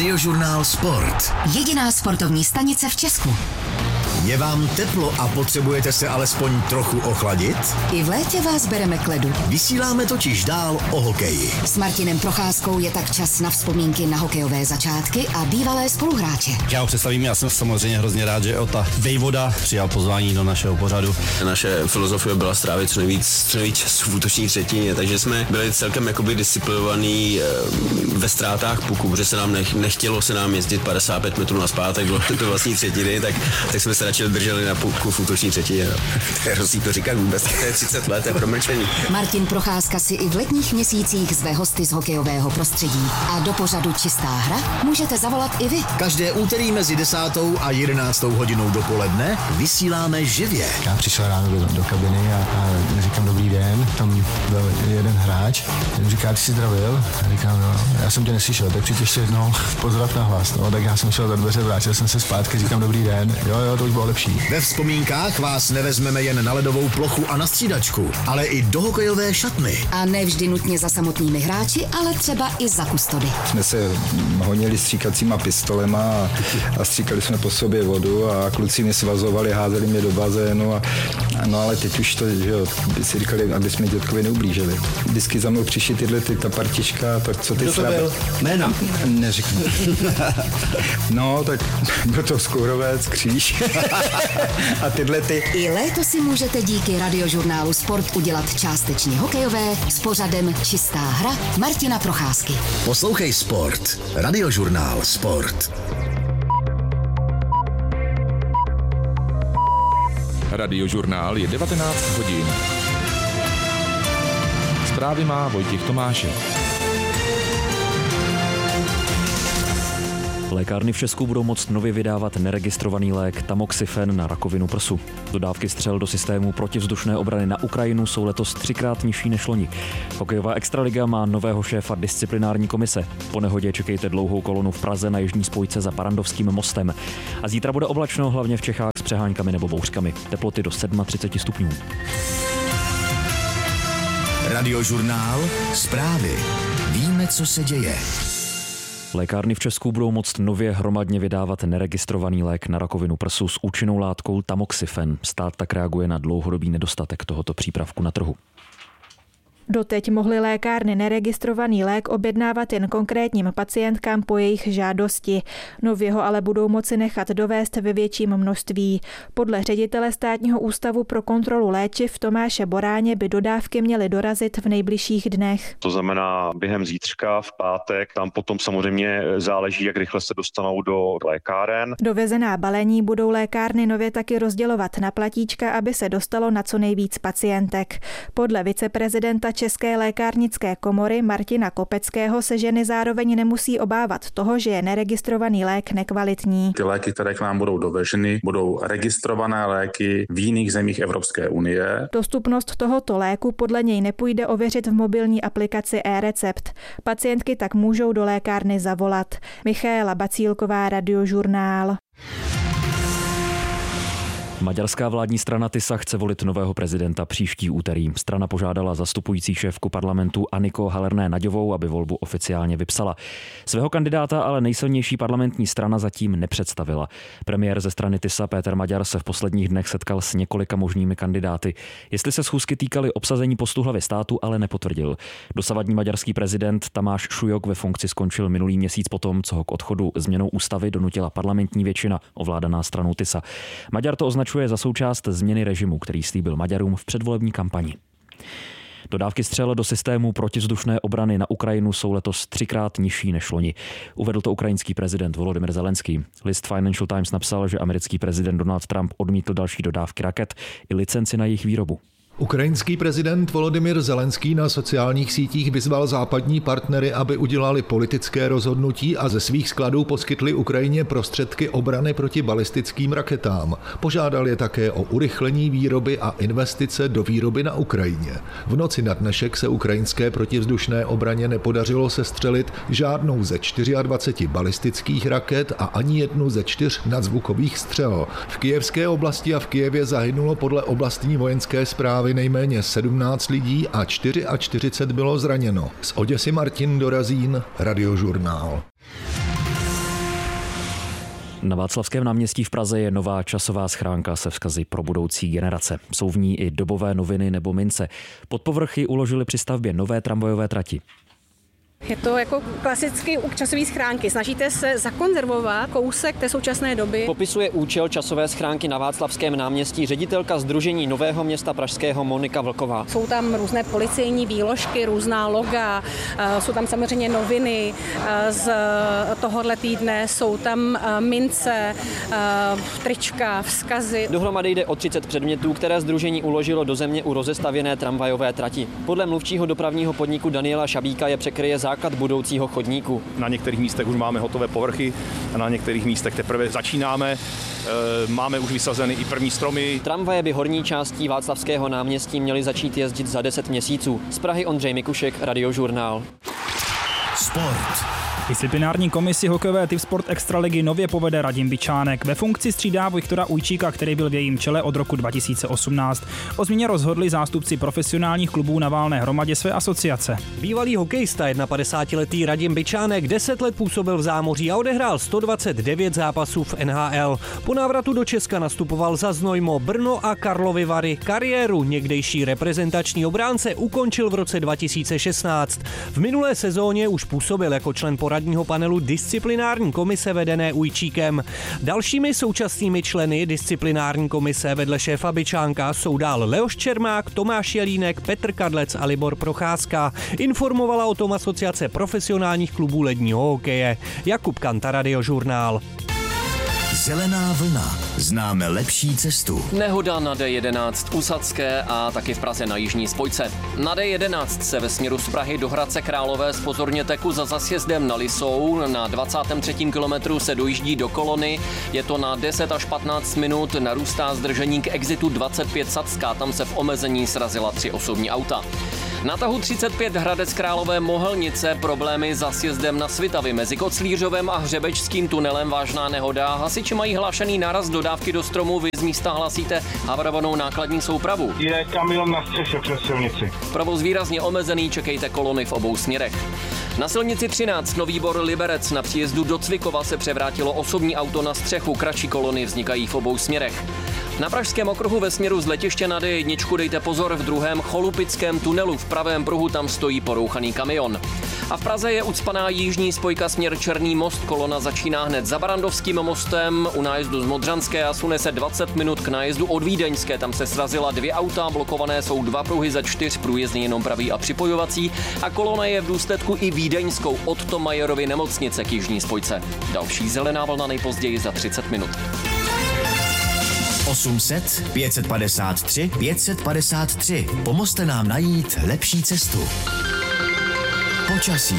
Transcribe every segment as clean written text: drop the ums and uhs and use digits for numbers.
Radiožurnál Sport. Jediná sportovní stanice v Česku. Je vám teplo a potřebujete se alespoň trochu ochladit? I v létě vás bereme k ledu. Vysíláme totiž dál o hokeji. S Martinem Procházkou je tak čas na vzpomínky na hokejové začátky a bývalé spoluhráče. Já ho představím, já jsem samozřejmě hrozně rád, že Ota Vejvoda přijal pozvání do našeho pořadu. Naše filozofie byla strávit co nejvíc času v útoční třetině, takže jsme byli celkem jakoby disciplinovaní ve ztrátách puku, protože se nám nechtělo se nám jezdit 55 metrů nazpátek do vlastní třetiny, tak jsme se radši drželi na puku v útoční třetině. To je hrozný to říkat vůbec, to je 30 let, to je promlčení. Martin Procházka si i v letních měsících zve hosty z hokejového prostředí. A do pořadu Čistá hra můžete zavolat i vy. Každé úterý mezi 10. a 11. hodinou dopoledne vysíláme živě. Já přišel ráno do kabiny a říkám dobrý den, tam byl jeden hráč, říká, ty jsi zdravil? A říkám, no, já jsem tě neslyšel, tak přijď ještě jednou pozdrav na hlas. No, tak já jsem šel za dveře, vrátil jsem se zpátky, říkám dobrý den, jo, to už bylo lepší. Ve vzpomínkách vás nevezmeme jen na ledovou plochu a na střídačku, ale i do hokejové šatny. A ne vždy nutně za samotnými hráči, ale třeba i za kustody. Jsme se honili stříkacíma pistolema a stříkali jsme po sobě vodu a kluci mě svazovali, házeli mě do bazénu no ale teď už to, že jo, by si říkali, aby jsme dětkovi neublížili. Vždycky za mnou přišli ta partička, tak co ty Kdo to byl? Jména? Neřeknu. No, tak byl to Skourovec, Kříž a tyhle ty. I léto si můžete díky Radiožurnálu Sport udělat částečně hokejové s pořadem Čistá hra Martina Procházky. Poslouchej Sport. Radiožurnál Sport. Radiožurnál je 19 hodin. Zprávy má Vojtěch Tomášek. Lékárny v Česku budou moct nově vydávat neregistrovaný lék Tamoxifen na rakovinu prsu. Dodávky střel do systému protivzdušné obrany na Ukrajinu jsou letos 3krát nižší než loni. Hokejová extraliga má nového šéfa disciplinární komise. Po nehodě čekejte dlouhou kolonu v Praze na jižní spojce za Barrandovským mostem. A zítra bude oblačno, hlavně v Čechách s přeháňkami nebo bouřkami. Teploty do 37 stupňů. Radiožurnál Zprávy. Víme, co se děje. Lékárny v Česku budou moct nově hromadně vydávat neregistrovaný lék na rakovinu prsu s účinnou látkou Tamoxifen. Stát tak reaguje na dlouhodobý nedostatek tohoto přípravku na trhu. Doteď mohly lékárny neregistrovaný lék objednávat jen konkrétním pacientkám po jejich žádosti. Nově ho ale budou moci nechat dovést ve větším množství. Podle ředitele Státního ústavu pro kontrolu léčiv Tomáše Boráně by dodávky měly dorazit v nejbližších dnech. To znamená během zítřka, v pátek, tam potom samozřejmě záleží, jak rychle se dostanou do lékáren. Dovezená balení budou lékárny nově taky rozdělovat na platíčka, aby se dostalo na co nejvíc pacientek. Podle viceprezidenta České lékárnické komory Martina Kopeckého se ženy zároveň nemusí obávat toho, že je neregistrovaný lék nekvalitní. Ty léky, které k nám budou doveženy, budou registrované léky v jiných zemích Evropské unie. Dostupnost tohoto léku podle něj nepůjde ověřit v mobilní aplikaci eRecept. Pacientky tak můžou do lékárny zavolat. Michaela Bacílková, Radiožurnál. Maďarská vládní strana TISA chce volit nového prezidenta příští úterý. Strana požádala zastupující šéfku parlamentu Aniko Halerné-Naďovou, aby volbu oficiálně vypsala. Svého kandidáta ale nejsilnější parlamentní strana zatím nepředstavila. Premiér ze strany TISA Péter Maďar se v posledních dnech setkal s několika možnými kandidáty. Jestli se schůzky týkaly obsazení postu hlavy státu, ale nepotvrdil. Dosavadní maďarský prezident Tamáš Šujok ve funkci skončil minulý měsíc potom, co ho k odchodu změnou ústavy donutila parlamentní většina ovládaná stranou TISA. Maďar to označuje za součást změny režimu, který slíbil Maďarům v předvolební kampani. Dodávky střel do systému protivzdušné obrany na Ukrajinu jsou letos 3krát nižší než loni. Uvedl to ukrajinský prezident Volodymyr Zelenský. List Financial Times napsal, že americký prezident Donald Trump odmítl další dodávky raket i licenci na jejich výrobu. Ukrajinský prezident Volodymyr Zelenský na sociálních sítích vyzval západní partnery, aby udělali politické rozhodnutí a ze svých skladů poskytli Ukrajině prostředky obrany proti balistickým raketám. Požádal je také o urychlení výroby a investice do výroby na Ukrajině. V noci na dnešek se ukrajinské protivzdušné obraně nepodařilo sestřelit žádnou ze 24 balistických raket a ani jednu ze 4 nadzvukových střel. V kyjevské oblasti a v Kyjevě zahynulo podle oblastní vojenské správy nejméně 17 lidí a 44 bylo zraněno. Z Oděsy Martin Dorazín, Radiožurnál. Na Václavském náměstí v Praze je nová časová schránka se vzkazy pro budoucí generace. Jsou v ní i dobové noviny nebo mince. Pod povrchy uložili při stavbě nové tramvajové trati. Je to jako klasicky u časové schránky. Snažíte se zakonzervovat kousek té současné doby. Popisuje účel časové schránky na Václavském náměstí ředitelka Sdružení Nového Města Pražského Monika Vlková. Jsou tam různé policejní výložky, různá loga, jsou tam samozřejmě noviny z tohohle týdne, jsou tam mince, trička, vzkazy. Dohromady jde o 30 předmětů, které sdružení uložilo do země u rozestavěné tramvajové trati. Podle mluvčího dopravního podniku Daniela Šabíka je překryje základ budoucího chodníku. Na některých místech už máme hotové povrchy a na některých místech teprve začínáme. Máme už vysazeny i první stromy. Tramvaje by horní částí Václavského náměstí měly začít jezdit za 10 měsíců. Z Prahy Ondřej Mikušek, Radiožurnál. Sport. Disciplinární komisi hokejové Typ Sport Extraligy nově povede Radim Bičánek. Ve funkci střídá Viktora Ujčíka, který byl v jejím čele od roku 2018. O změně rozhodli zástupci profesionálních klubů na valné hromadě své asociace. Bývalý hokejista 51letý Radim Bičánek 10 let působil v zámoří a odehrál 129 zápasů v NHL. Po návratu do Česka nastupoval za Znojmo, Brno a Karlovy Vary. Kariéru někdejší reprezentační obránce ukončil v roce 2016. V minulé sezóně už působil jako člen poradního panelu disciplinární komise vedené Ujčíkem. Dalšími současnými členy disciplinární komise vedle šéfa Bičánka jsou dál Leoš Čermák, Tomáš Jelínek, Petr Kadlec a Libor Procházka. Informovala o tom asociace profesionálních klubů ledního hokeje. Jakub Kanta, Radiožurnál. Zelená vlna. Známe lepší cestu. Nehoda na D11 u Sadské a taky v Praze na jižní spojce. Na D11 se ve směru z Prahy do Hradce Králové zpozorněte za zasjezdem na Lisou. Na 23. kilometru se dojíždí do kolony. Je to na 10 až 15 minut. Narůstá zdržení k exitu 25 Sadská. Tam se v omezení srazila 3 osobní auta. Na tahu 35 Hradec Králové Mohelnice problémy za sjezdem na Svitavy. Mezi Koclířovem a Hřebečským tunelem vážná nehoda. Hasiči mají hlášený náraz dodávky do stromu. Vy z místa hlásíte havarovanou nákladní soupravu. Je kamion na střeše přes silnici. Provoz výrazně omezený, čekejte kolony v obou směrech. Na silnici 13 Nový Bor Liberec na příjezdu do Cvikova se převrátilo osobní auto na střechu. Kratší kolony vznikají v obou směrech. Na Pražském okruhu ve směru z letiště na D1 dejte pozor v druhém Cholupickém tunelu. V pravém pruhu tam stojí porouchaný kamion. A v Praze je ucpaná jižní spojka směr Černý most. Kolona začíná hned za Barandovským mostem. U nájezdu z Modřanské a sune se 20 minut k nájezdu od Vídeňské. Tam se srazila 2 auta, blokované jsou 2 pruhy ze 4, průjezdný jenom pravý a připojovací. A kolona je v důsledku i vídeňskou od Tomajerovy nemocnice k jižní spojce. Další zelená vlna nejpozději za 30 minut. 800 553 553. Pomozte nám najít lepší cestu. Počasí.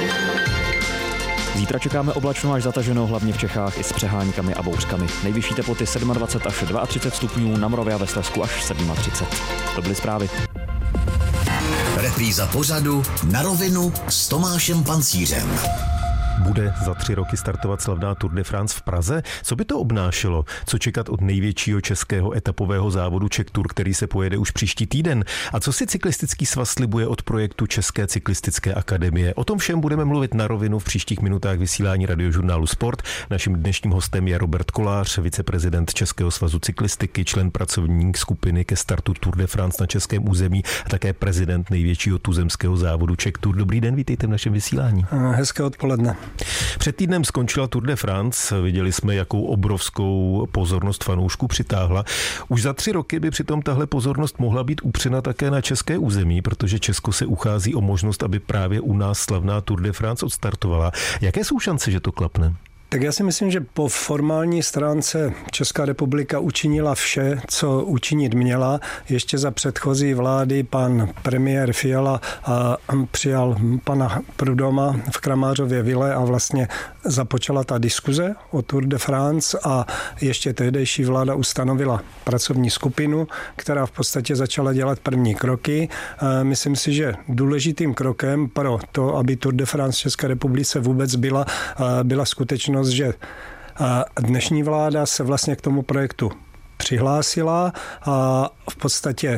Zítra čekáme oblačno až zataženo, hlavně v Čechách i s přeháňkami a bouřkami. Nejvyšší teploty 27 až 32 stupňů, na Moravě a ve Slezsku až 37. To byly zprávy. Repríza pořadu Na rovinu s Tomášem Pancířem. Bude za 3 roky startovat slavná Tour de France v Praze. Co by to obnášelo? Co čekat od největšího českého etapového závodu Czech Tour, který se pojede už příští týden? A co si cyklistický svaz slibuje od projektu České cyklistické akademie? O tom všem budeme mluvit na rovinu v příštích minutách vysílání Radiožurnálu Sport. Naším dnešním hostem je Robert Kolář, viceprezident Českého svazu cyklistiky, člen pracovní skupiny ke startu Tour de France na českém území a také prezident největšího tuzemského závodu Czech Tour. Dobrý den, vítejte v našem vysílání. Hezké odpoledne. Před týdnem skončila Tour de France, viděli jsme, jakou obrovskou pozornost fanoušků přitáhla. Už za 3 roky by přitom tahle pozornost mohla být upřena také na české území, protože Česko se uchází o možnost, aby právě u nás slavná Tour de France odstartovala. Jaké jsou šance, že to klapne? Tak já si myslím, že po formální stránce Česká republika učinila vše, co učinit měla. Ještě za předchozí vlády pan premiér Fiala přijal pana Prudhoma v Kramářově vile a vlastně započala ta diskuze o Tour de France a ještě tehdejší vláda ustanovila pracovní skupinu, která v podstatě začala dělat první kroky. Myslím si, že důležitým krokem pro to, aby Tour de France v České republice vůbec byla skutečnost, že dnešní vláda se vlastně k tomu projektu přihlásila a v podstatě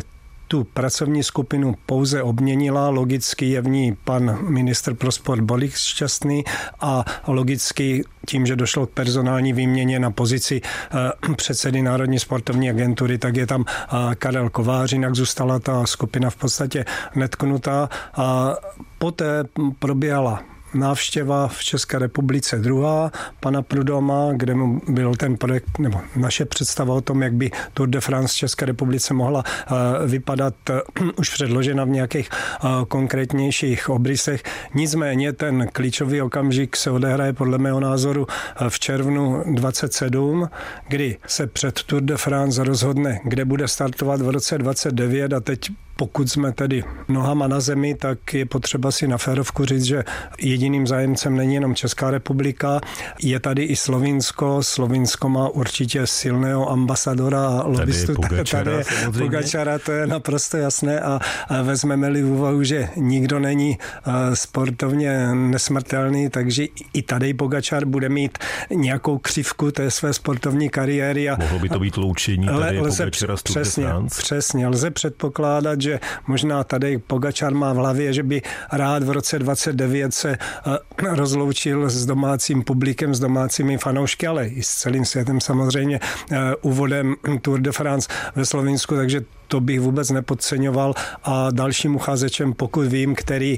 tu pracovní skupinu pouze obměnila. Logicky je v ní pan ministr pro sport Boris Šťastný a logicky tím, že došlo k personální výměně na pozici předsedy Národní sportovní agentury, tak je tam Karel Kovář, jinak zůstala ta skupina v podstatě netknutá. A poté proběhla návštěva v České republice druhá pana Prudhoma, kde mu byl ten projekt, nebo naše představa o tom, jak by Tour de France v České republice mohla vypadat, už předložena v nějakých konkrétnějších obrysech. Nicméně ten klíčový okamžik se odehraje podle mého názoru v červnu 27, kdy se před Tour de France rozhodne, kde bude startovat v roce 29 a teď pokud jsme tedy nohama na zemi, tak je potřeba si na férovku říct, že jediným zájemcem není jenom Česká republika, je tady i Slovinsko. Slovinsko má určitě silného ambasadora a lobbystu. Tady je Pogačara, to je naprosto jasné a vezmeme-li v úvahu, že nikdo není sportovně nesmrtelný, takže i tady Pogačar bude mít nějakou křivku té své sportovní kariéry. Mohlo by to být loučení tady Pogačara z Tour de France? Přesně, lze předpokládat, že možná tady Pogačar má v hlavě, že by rád v roce 29 se rozloučil s domácím publikem, s domácími fanoušky, ale i s celým světem samozřejmě úvodem Tour de France ve Slovinsku, takže to bych vůbec nepodceňoval. A dalším uchazečem, pokud vím, který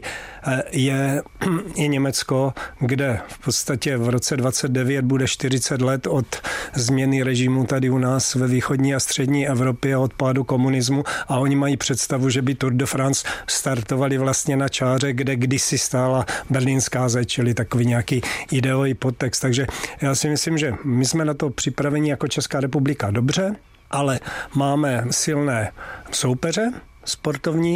je Německo, kde v podstatě v roce 29 bude 40 let od změny režimu tady u nás ve východní a střední Evropě a od pádu komunismu a oni mají představu, že by Tour de France startovali vlastně na čáře, kde kdysi stála berlínská zeď, čili takový nějaký ideový podtext. Takže já si myslím, že my jsme na to připraveni jako Česká republika dobře, ale máme silné soupeře sportovní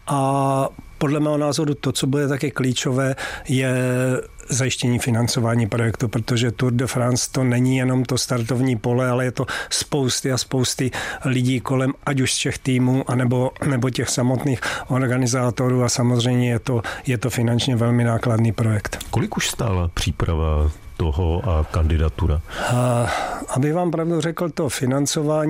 a podle mého názoru to, co bude také klíčové, je zajištění financování projektu, protože Tour de France to není jenom to startovní pole, ale je to spousty a spousty lidí kolem, ať už z těch týmů, nebo těch samotných organizátorů a samozřejmě je to finančně velmi nákladný projekt. Kolik už stála příprava toho a kandidatura? Abych vám pravdu řekl, to financování